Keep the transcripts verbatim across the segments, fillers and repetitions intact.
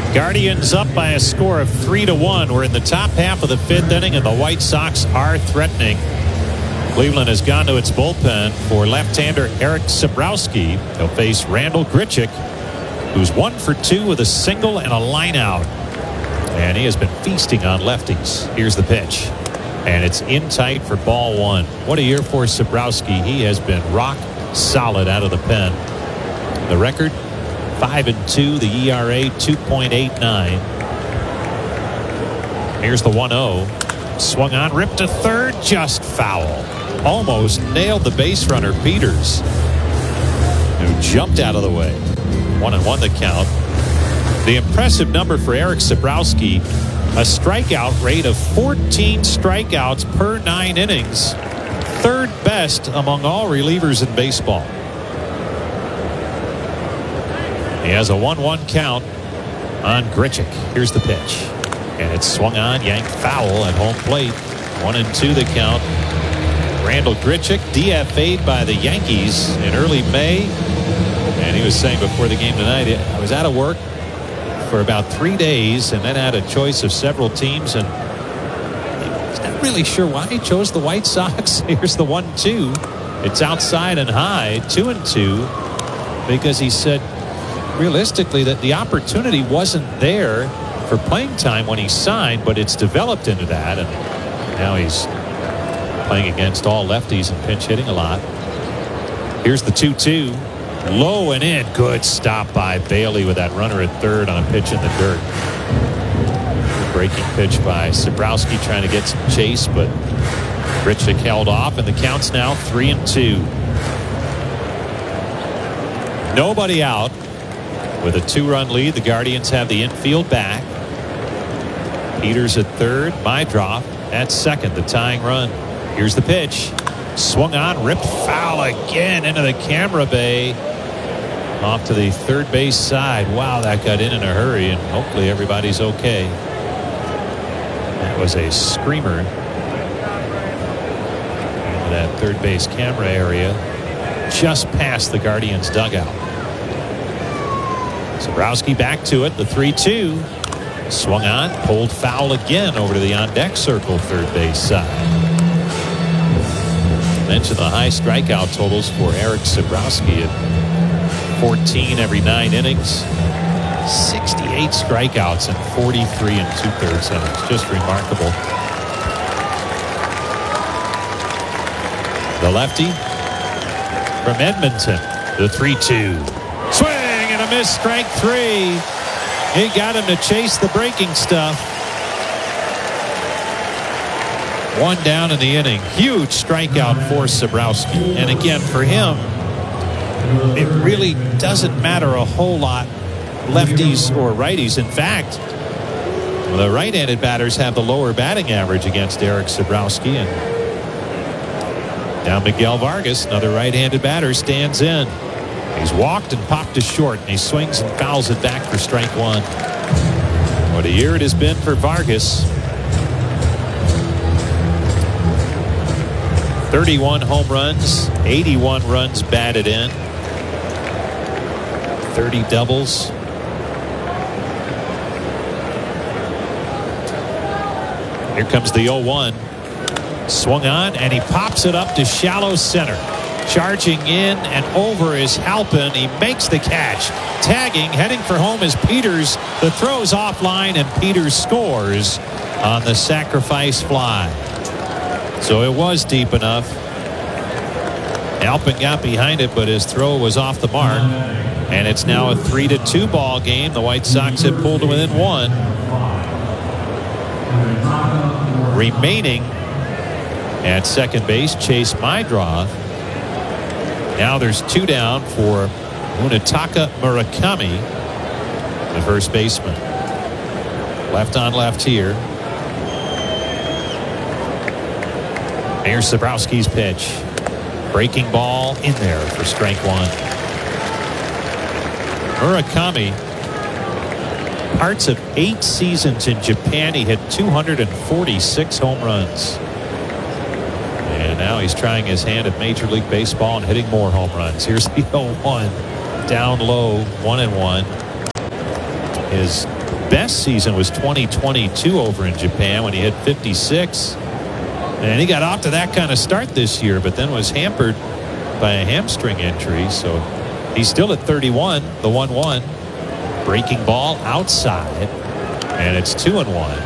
Guardians up by a score of three to one. We're in the top half of the fifth inning, and the White Sox are threatening. Cleveland has gone to its bullpen for left-hander Eric Sabrowski. They'll face Randal Grichuk, who's one for two with a single and a line out. And he has been feasting on lefties. Here's the pitch. And it's in tight for ball one. What a year for Sabrowski. He has been rock solid out of the pen. The record, five and two. The E R A, two point eight nine. Here's the one oh. Swung on, ripped to third, just foul. Almost nailed the base runner, Peters, who jumped out of the way. One and one the count. The impressive number for Eric Sabrowski, a strikeout rate of fourteen strikeouts per nine innings. Third best among all relievers in baseball. He has a one one count on Grichuk. Here's the pitch. And it's swung on, yanked foul at home plate. One and two the count. Randal Grichuk D F A'd by the Yankees in early May. And he was saying before the game tonight, I was out of work for about three days and then had a choice of several teams. And he's not really sure why he chose the White Sox. Here's the one two. It's outside and high, two and two. Because he said, realistically, that the opportunity wasn't there for playing time when he signed, but it's developed into that, and now he's playing against all lefties and pinch hitting a lot. Here's the two two. Low and in. Good stop by Bailey with that runner at third on a pitch in the dirt. Breaking pitch by Sabrowski trying to get some chase, but Grichuk held off, and the count's now three and two. Nobody out. With a two-run lead, the Guardians have the infield back. Peters at third, Meidroff at second, the tying run. Here's the pitch. Swung on, ripped foul again into the camera bay. Off to the third base side. Wow, that got in in a hurry, and hopefully everybody's okay. That was a screamer into that third base camera area, just past the Guardians' dugout. Sabrowski back to it, the three two. Swung on, pulled foul again over to the on-deck circle, third base side. Mention the high strikeout totals for Eric Sabrowski at fourteen every nine innings. sixty-eight strikeouts in forty-three and two-thirds innings. Just remarkable. The lefty from Edmonton, the three two. Swing and a miss, strike three. He got him to chase the breaking stuff. One down in the inning. Huge strikeout for Sabrowski. And again, for him, it really doesn't matter a whole lot, lefties or righties. In fact, the right-handed batters have the lower batting average against Eric Sabrowski. And now Miguel Vargas, another right-handed batter, stands in. He's walked and popped to short, and he swings and fouls it back for strike one. What a year it has been for Vargas. thirty-one home runs, eighty-one runs batted in, thirty doubles. Here comes the oh one. Swung on, and he pops it up to shallow center. Charging in and over is Halpin. He makes the catch. Tagging, heading for home is Peters. The throw's offline, and Peters scores on the sacrifice fly. So it was deep enough. Halpin got behind it, but his throw was off the mark. And it's now a three to two ball game. The White Sox have pulled to within one. Remaining at second base, Chase Meidroff. Now there's two down for Munetaka Murakami, the first baseman. Left on left here. Here's Sabrowski's pitch. Breaking ball in there for strike one. Murakami, parts of eight seasons in Japan, he hit two hundred forty-six home runs. And now he's trying his hand at Major League Baseball and hitting more home runs. Here's the oh one. Down low, one and one. His best season was twenty twenty-two over in Japan when he hit fifty-six. And he got off to that kind of start this year, but then was hampered by a hamstring injury. So he's still at thirty-one, the one one. Breaking ball outside, and it's two and one.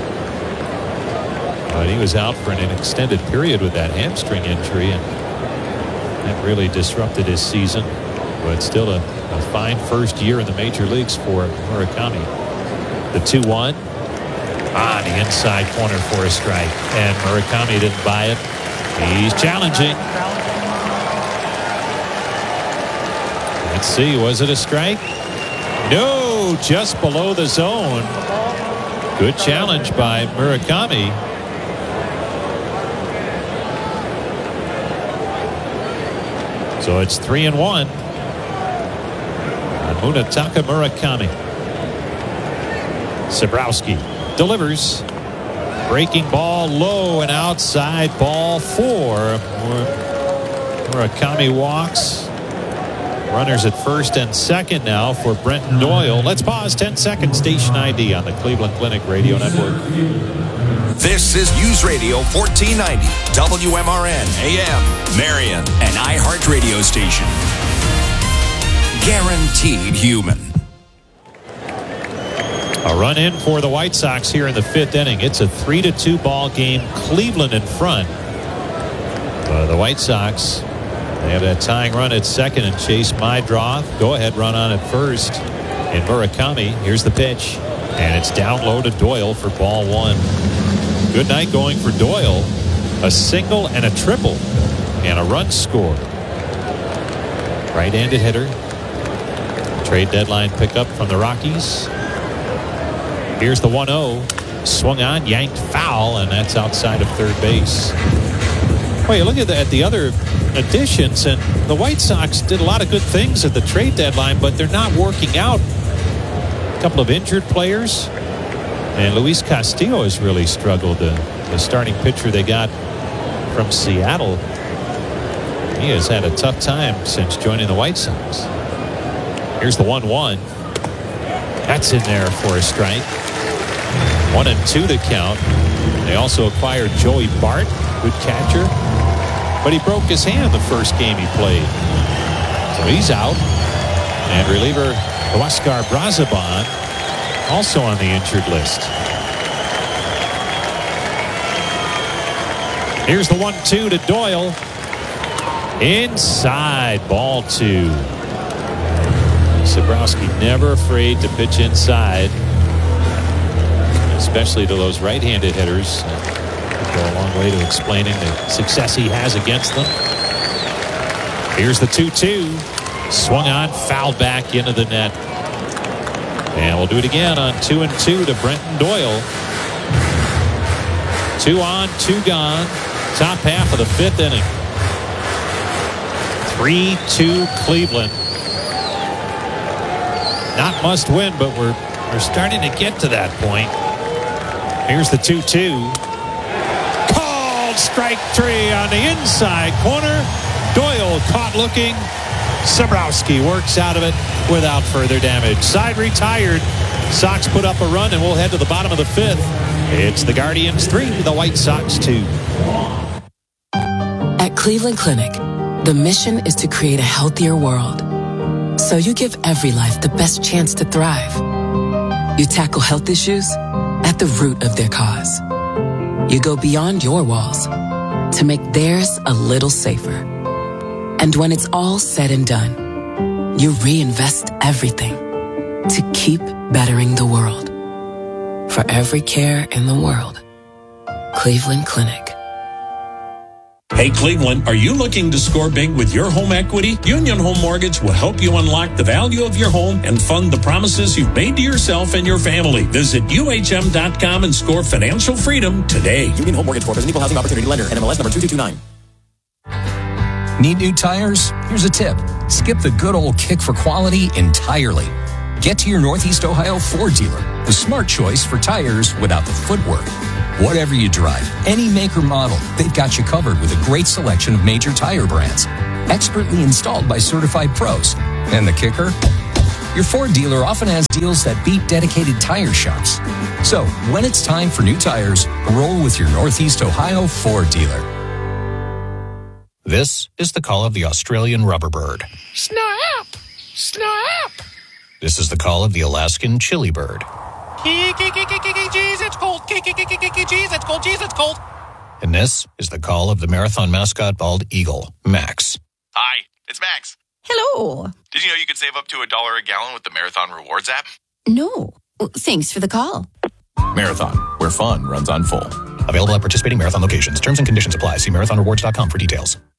But he was out for an extended period with that hamstring injury, and that really disrupted his season. But still a, a fine first year in the major leagues for Murakami. The two one. On the inside corner for a strike. And Murakami didn't buy it. He's challenging. Let's see. Was it a strike? No, just below the zone. Good challenge by Murakami. So it's three and one on Munetaka Murakami. Sabrowski delivers. Breaking ball low and outside, ball four. Murakami walks. Runners at first and second now for Brenton Doyle. Let's pause ten seconds. Station I D on the Cleveland Clinic Radio Network. This is News Radio fourteen ninety, W M R N, A M, Marion, an iHeart radio station. Guaranteed human. A run in for the White Sox here in the fifth inning. It's a three to two ball game. Cleveland in front. Uh, the White Sox, they have that tying run at second and Chase Mydroth. Go ahead run on at first. And Murakami, here's the pitch. And it's down low to Doyle for ball one. Good night going for Doyle. A single and a triple. And a run scored. Right-handed hitter. Trade deadline pickup from the Rockies. Here's the one oh. Swung on, yanked foul, and that's outside of third base. Well, you look at the, at the other additions, and the White Sox did a lot of good things at the trade deadline, but they're not working out. A couple of injured players, and Luis Castillo has really struggled. The, the starting pitcher they got from Seattle, he has had a tough time since joining the White Sox. Here's the one one. That's in there for a strike. One and two the count. They also acquired Joey Bart, good catcher, but he broke his hand the first game he played, so he's out. And reliever Huascar Brazaban also on the injured list. Here's the one two to Doyle. Inside, ball two. Sabrowski never afraid to pitch inside, especially to those right-handed hitters. Go a long way to explaining the success he has against them. Here's the two two. Swung on, fouled back into the net. And we'll do it again on two and two to Brenton Doyle. Two on, two gone. Top half of the fifth inning. three two Cleveland. Not must win, but we're we're starting to get to that point. Here's the two two. Called strike three on the inside corner. Doyle caught looking. Sabrowski works out of it without further damage. Side retired. Sox put up a run, and we'll head to the bottom of the fifth. It's the Guardians three, the White Sox two. At Cleveland Clinic, the mission is to create a healthier world. So you give every life the best chance to thrive. You tackle health issues at the root of their cause. You go beyond your walls to make theirs a little safer. And when it's all said and done, you reinvest everything to keep bettering the world. For every care in the world, Cleveland Clinic. Hey Cleveland, are you looking to score big with your home equity? Union Home Mortgage will help you unlock the value of your home and fund the promises you've made to yourself and your family. Visit U H M dot com and score financial freedom today. Union Home Mortgage Corp is an equal housing opportunity lender. N M L S number two two two nine. Need new tires? Here's a tip. Skip the good old kick for quality entirely. Get to your Northeast Ohio Ford dealer, the smart choice for tires without the footwork. Whatever you drive, any make or model, they've got you covered with a great selection of major tire brands. Expertly installed by certified pros. And the kicker? Your Ford dealer often has deals that beat dedicated tire shops. So, when it's time for new tires, roll with your Northeast Ohio Ford dealer. This is the call of the Australian rubberbird. Snap! Snap! This is the call of the Alaskan chili bird. Jeez, it's cold. Jeez, it's cold. Jeez, it's cold. And this is the call of the marathon mascot bald eagle, Max. Hi, it's Max. Hello. Did you know you could save up to a dollar a gallon with the Marathon Rewards app? No. Thanks for the call. Marathon, where fun runs on full. Available at participating Marathon locations. Terms and conditions apply. See marathon rewards dot com for details.